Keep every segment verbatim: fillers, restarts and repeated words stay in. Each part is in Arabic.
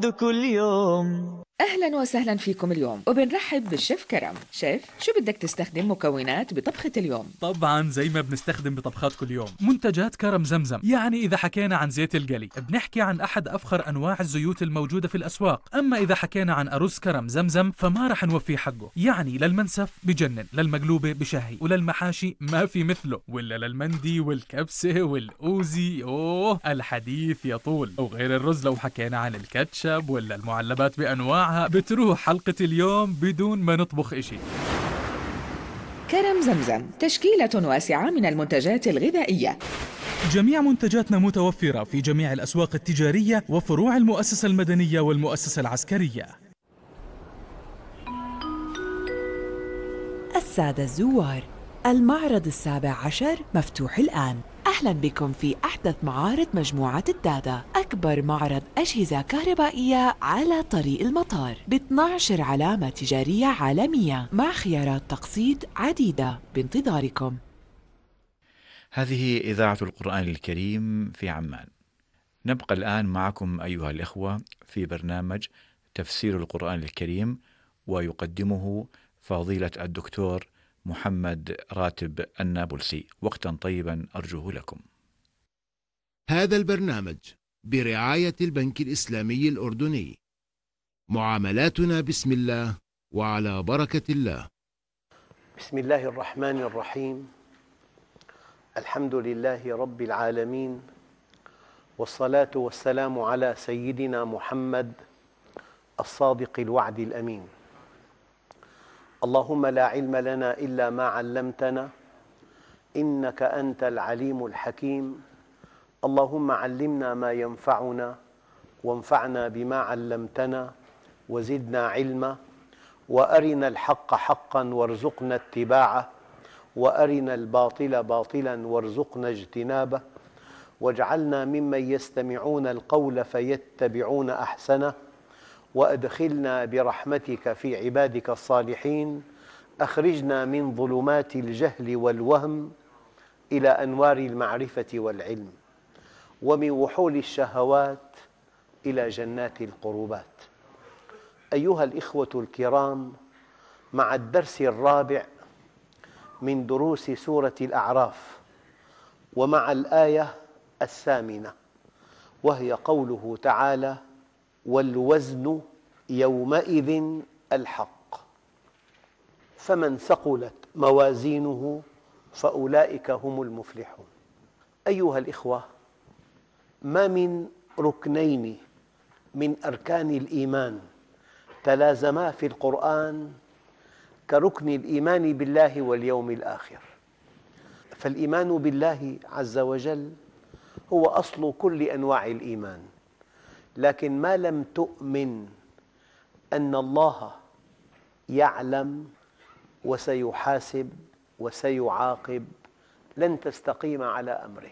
عنده كل يوم. أهلا وسهلا فيكم اليوم، وبنرحب بالشيف كرم. شيف، شو بدك تستخدم مكونات بطبخة اليوم؟ طبعا زي ما بنستخدم بطبخات كل يوم، منتجات كرم زمزم. يعني إذا حكينا عن زيت القلي بنحكي عن أحد أفخر أنواع الزيوت الموجودة في الأسواق. أما إذا حكينا عن أرز كرم زمزم فما رح نوفيه حقه. يعني للمنسف بجنن، للمقلوبة بشهي، وللمحاشي ما في مثله، ولا للمندي والكبسة والأوزي. أوه الحديث يطول. وغير الرز لو حكينا عن الكاتشب ولا المعلبات بأنواعها بتروح حلقة اليوم بدون ما نطبخ إشي. كرم زمزم تشكيلة واسعة من المنتجات الغذائية. جميع منتجاتنا متوفرة في جميع الأسواق التجارية وفروع المؤسسة المدنية والمؤسسة العسكرية. السادة الزوار، المعرض السابع عشر مفتوح الآن. أهلا بكم في أحدث معارض مجموعة الدادا، أكبر معرض أجهزة كهربائية على طريق المطار، ب اثنتي عشرة علامة تجارية عالمية مع خيارات تقسيط عديدة بانتظاركم. هذه إذاعة القرآن الكريم في عمان. نبقى الآن معكم أيها الإخوة في برنامج تفسير القرآن الكريم، ويقدمه فضيلة الدكتور محمد راتب النابلسي. وقتا طيبا أرجوه لكم. هذا البرنامج برعاية البنك الإسلامي الأردني. معاملاتنا بسم الله وعلى بركة الله. بسم الله الرحمن الرحيم. الحمد لله رب العالمين، والصلاة والسلام على سيدنا محمد الصادق الوعد الأمين. اللهم لا علم لنا إلا ما علمتنا، إنك أنت العليم الحكيم. اللهم علمنا ما ينفعنا، وانفعنا بما علمتنا، وزدنا علما، وأرنا الحق حقا وارزقنا اتباعه، وأرنا الباطل باطلا وارزقنا اجتنابه، واجعلنا ممن يستمعون القول فيتبعون أحسنه، وأدخلنا برحمتك في عبادك الصالحين. أخرجنا من ظلمات الجهل والوهم إلى أنوار المعرفة والعلم، ومن وحول الشهوات إلى جنات القربات. أيها الإخوة الكرام، مع الدرس الرابع من دروس سورة الأعراف، ومع الآية الثامنة، وهي قوله تعالى: والوزن يومئذ الحق، فمن ثقلت موازينه فأولئك هم المفلحون. أيها الإخوة، ما من ركنين من أركان الإيمان تلازما في القرآن كركن الإيمان بالله واليوم الآخر. فالإيمان بالله عز وجل هو أصل كل أنواع الإيمان، لكن ما لم تؤمن أن الله يعلم وسيحاسب وسيعاقب لن تستقيم على أمره.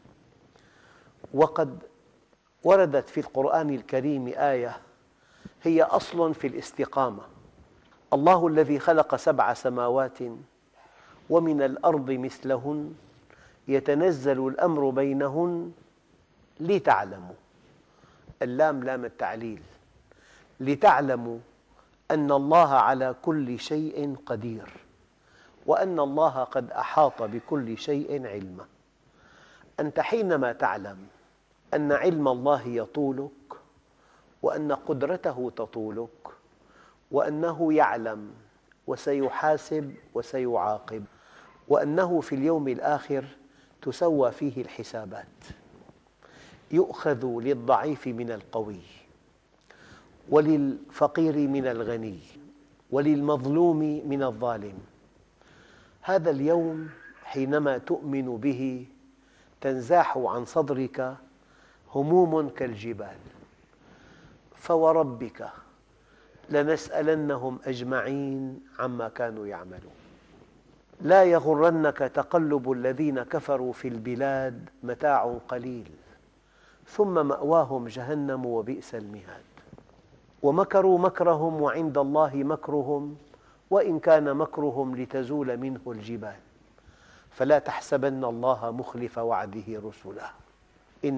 وقد وردت في القرآن الكريم آية هي أصل في الاستقامة: الله الذي خلق سبع سماوات ومن الأرض مثلهن يتنزل الأمر بينهن لتعلموا، اللام لام التعليل، لتعلموا أن الله على كل شيء قدير، وأن الله قد أحاط بكل شيء علما. أنت حينما تعلم أن علم الله يطولك، وأن قدرته تطولك، وأنه يعلم وسيحاسب وسيعاقب، وأنه في اليوم الآخر تسوى فيه الحسابات، يؤخذ للضعيف من القوي، وللفقير من الغني، وللمظلوم من الظالم. هذا اليوم حينما تؤمن به تنزاح عن صدرك هموم كالجبال. فوربك لنسألنهم أجمعين عما كانوا يعملون. لا يغرنك تقلب الذين كفروا في البلاد، متاع قليل ثم مأواهم جهنم وبئس المهاد. ومكروا مكرهم وعند الله مكرهم وإن كان مكرهم لتزول منه الجبال، فلا تحسبن الله مخلف وعده رسله.